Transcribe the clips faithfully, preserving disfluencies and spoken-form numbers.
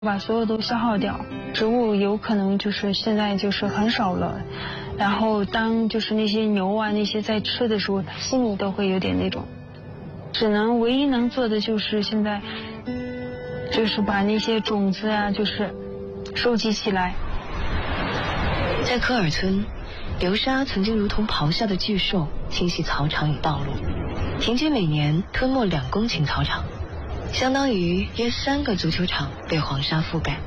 把所有都消耗掉，植物有可能就是现在就是很少了。然后当就是那些牛啊那些在吃的时候，它心里都会有点那种，只能唯一能做的就是现在就是把那些种子啊就是收集起来。 在科尔村，流沙曾经如同咆哮的巨兽侵袭草场与道路，平均每年吞没两公顷草场，相当于约三个足球场被黄沙覆盖。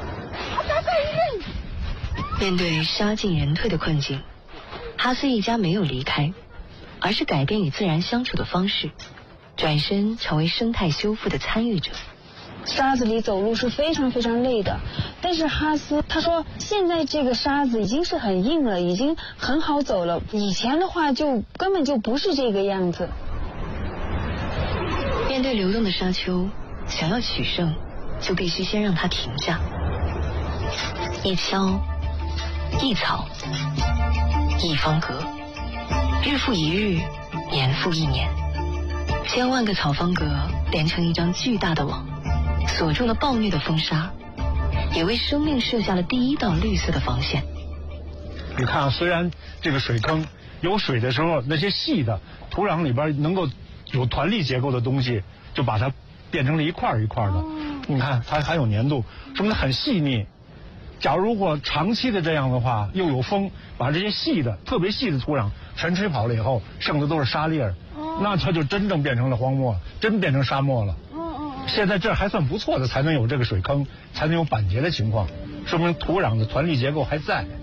面对沙尽人退的困境，哈斯一家没有离开，而是改变与自然相处的方式，转身成为生态修复的参与者。 沙子里走路是非常非常累的，但是哈斯他说现在这个沙子已经是很硬了，已经很好走了，以前的话就根本就不是这个样子。 面对流动的沙丘，想要取胜就必须先让它停下。一锹一草一方格，日复一日，年复一年，千万个草方格连成一张巨大的网，锁住了暴虐的风沙，也为生命设下了第一道绿色的防线。 你看啊，虽然这个水坑有水的时候，那些细的土壤里边能够有团粒结构的东西，就把它变成了一块一块的。你看它还有粘度，说明它很细腻。假如如果长期的这样的话，又有风，把这些细的、特别细的土壤全吹跑了以后，剩的都是沙粒，那它就真正变成了荒漠，真变成沙漠了。现在这还算不错的，才能有这个水坑，才能有板结的情况，说明土壤的团粒结构还在。